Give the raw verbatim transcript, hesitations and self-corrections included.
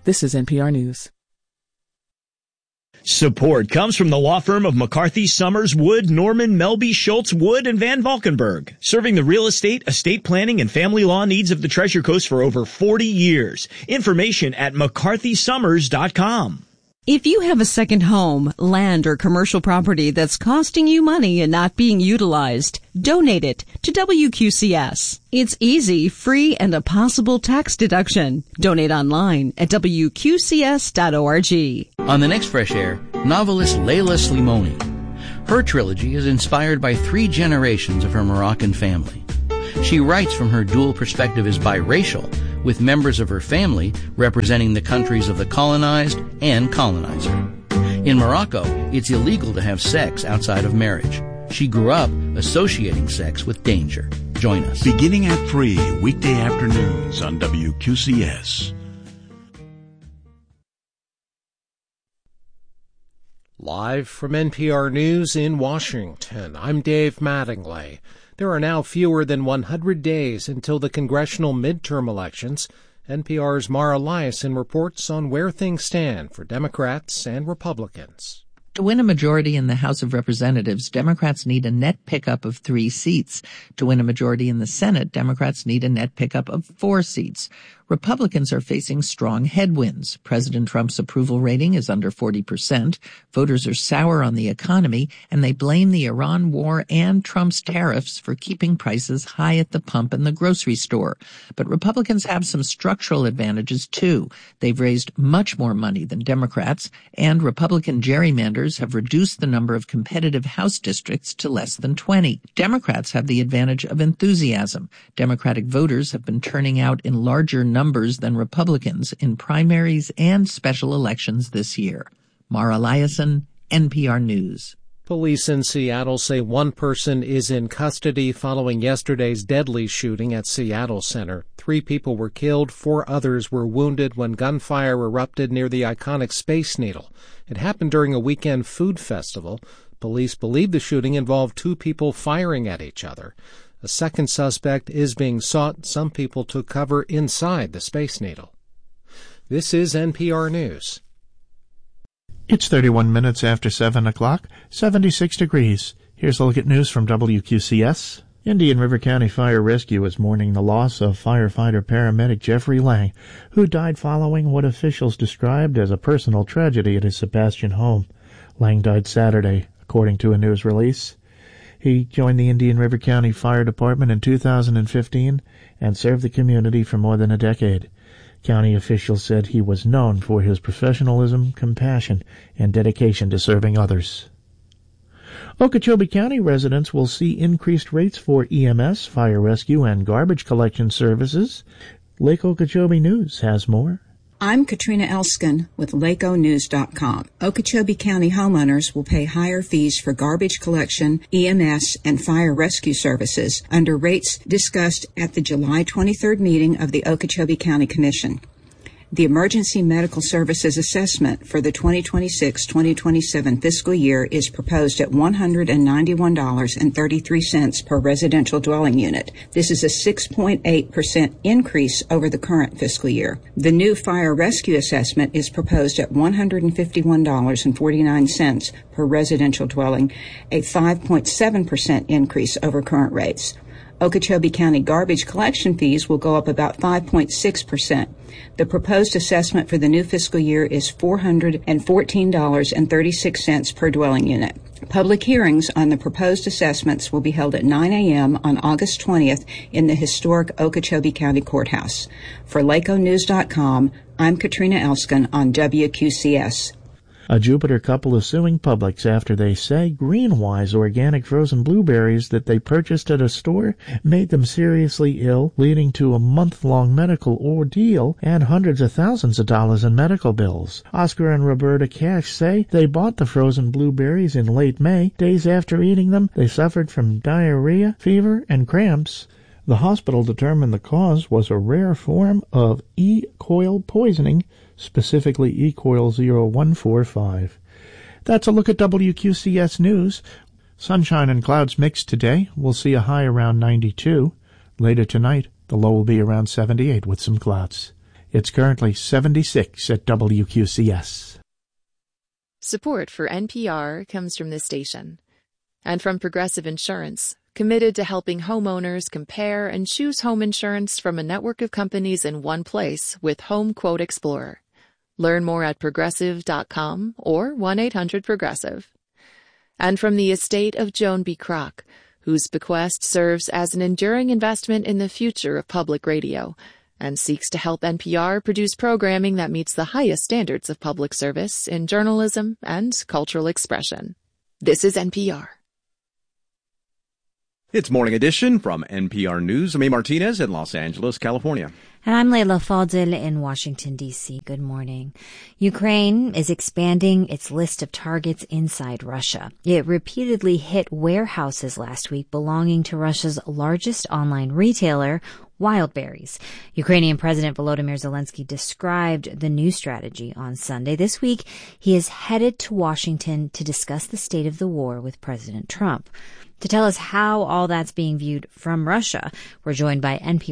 This is N P R News. Support comes from the law firm of McCarthy, Summers, Wood, Norman, Melby, Schultz, Wood, and Van Valkenburg, serving the real estate, estate planning, and family law needs of the Treasure Coast for over forty years. Information at mccarthy summers dot com. If you have a second home, land, or commercial property that's costing you money and not being utilized, donate it to W Q C S. It's easy, free, and a possible tax deduction. Donate online at w q c s dot org. On the next Fresh Air, novelist Leila Slimoni. Her trilogy is inspired by three generations of her Moroccan family. She writes from her dual perspective as biracial, with members of her family representing the countries of the colonized and colonizer. In Morocco, it's illegal to have sex outside of marriage. She grew up associating sex with danger. Join us. Beginning at three, weekday afternoons on W Q C S. Live from N P R News in Washington, I'm Dave Mattingly. There are now fewer than one hundred days until the congressional midterm elections. N P R's Mara Liasson reports on where things stand for Democrats and Republicans. To win a majority in the House of Representatives, Democrats need a net pickup of three seats. To win a majority in the Senate, Democrats need a net pickup of four seats. Republicans are facing strong headwinds. President Trump's approval rating is under forty percent. Voters are sour on the economy, and they blame the Iran war and Trump's tariffs for keeping prices high at the pump and the grocery store. But Republicans have some structural advantages, too. They've raised much more money than Democrats, and Republican gerrymanders have reduced the number of competitive House districts to less than twenty. Democrats have the advantage of enthusiasm. Democratic voters have been turning out in larger numbers numbers than Republicans in primaries and special elections this year. Mara Liasson, N P R News. Police in Seattle say one person is in custody following yesterday's deadly shooting at Seattle Center. Three people were killed, four others were wounded when gunfire erupted near the iconic Space Needle. It happened during a weekend food festival. Police believe the shooting involved two people firing at each other. A second suspect is being sought. Some people took cover inside the Space Needle. This is N P R News. It's thirty-one minutes after seven o'clock, seventy-six degrees. Here's a look at news from W Q C S. Indian River County Fire Rescue is mourning the loss of firefighter-paramedic Jeffrey Lang, who died following what officials described as a personal tragedy at his Sebastian home. Lang died Saturday, according to a news release. He joined the Indian River County Fire Department in two thousand fifteen and served the community for more than a decade. County officials said he was known for his professionalism, compassion, and dedication to serving others. Okeechobee County residents will see increased rates for E M S, fire rescue, and garbage collection services. Lake Okeechobee News has more. I'm Katrina Elskin with Lake O News dot com. Okeechobee County homeowners will pay higher fees for garbage collection, E M S, and fire rescue services under rates discussed at the July twenty-third meeting of the Okeechobee County Commission. The Emergency Medical Services Assessment for the twenty twenty-six twenty twenty-seven fiscal year is proposed at one hundred ninety-one dollars and thirty-three cents per residential dwelling unit. This is a six point eight percent increase over the current fiscal year. The new Fire Rescue Assessment is proposed at one hundred fifty-one dollars and forty-nine cents per residential dwelling, a five point seven percent increase over current rates. Okeechobee County garbage collection fees will go up about five point six percent. The proposed assessment for the new fiscal year is four hundred fourteen dollars and thirty-six cents per dwelling unit. Public hearings on the proposed assessments will be held at nine a.m. on August twentieth in the historic Okeechobee County Courthouse. For Lake O News dot com, I'm Katrina Elskin on W Q C S. A Jupiter couple is suing Publix after they say Greenwise organic frozen blueberries that they purchased at a store made them seriously ill, leading to a month-long medical ordeal and hundreds of thousands of dollars in medical bills. Oscar and Roberta Cash say they bought the frozen blueberries in late May. Days after eating them, they suffered from diarrhea, fever, and cramps. The hospital determined the cause was a rare form of E. coli poisoning, specifically E. coli zero one four five. That's a look at W Q C S News. Sunshine and clouds mixed today. We'll see a high around ninety-two. Later tonight, the low will be around seventy-eight with some clouds. It's currently seventy-six at W Q C S. Support for N P R comes from this station and from Progressive Insurance, committed to helping homeowners compare and choose home insurance from a network of companies in one place with Home Quote Explorer. Learn more at progressive dot com or one eight hundred progressive. And from the estate of Joan B. Kroc, whose bequest serves as an enduring investment in the future of public radio and seeks to help N P R produce programming that meets the highest standards of public service in journalism and cultural expression. This is N P R. It's Morning Edition from N P R News. I'm A. Martinez in Los Angeles, California. And I'm Leila Fadel in Washington, D C. Good morning. Ukraine is expanding its list of targets inside Russia. It repeatedly hit warehouses last week belonging to Russia's largest online retailer, Wildberries. Ukrainian President Volodymyr Zelensky described the new strategy on Sunday. This week, he is headed to Washington to discuss the state of the war with President Trump. To tell us how all that's being viewed from Russia, we're joined by N P R